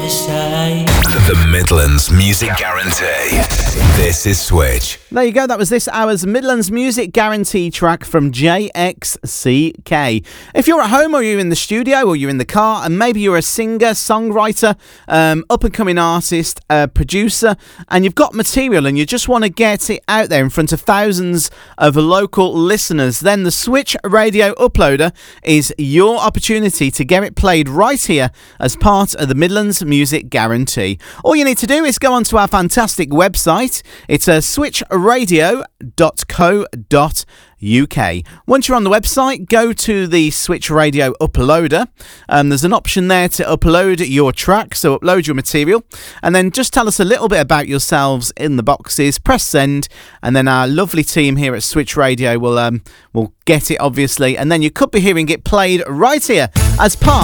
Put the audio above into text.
The Midlands Music Guarantee. This is Switch. There you go, that was this hour's Midlands Music Guarantee track from JXCK. If you're at home or you're in the studio or you're in the car and maybe you're a singer, songwriter, up-and-coming artist, producer, and you've got material and you just want to get it out there in front of thousands of local listeners, then the Switch Radio Uploader is your opportunity to get it played right here as part of the Midlands Music Guarantee. All you need to do is go onto our fantastic website. It's switchradio.co.uk. Once you're on the website, go to the Switch Radio Uploader. There's an option there to upload your track, so upload your material, and then just tell us a little bit about yourselves in the boxes. Press send, and then our lovely team here at Switch Radio will get it, obviously, and then you could be hearing it played right here as part